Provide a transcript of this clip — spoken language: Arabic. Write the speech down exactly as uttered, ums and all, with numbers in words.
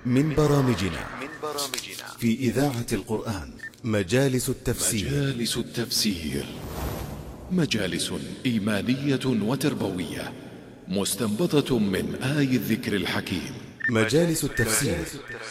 من برامجنا في إذاعة القرآن مجالس التفسير. مجالس التفسير مجالس إيمانية وتربوية مستنبطة من آي الذكر الحكيم. مجالس التفسير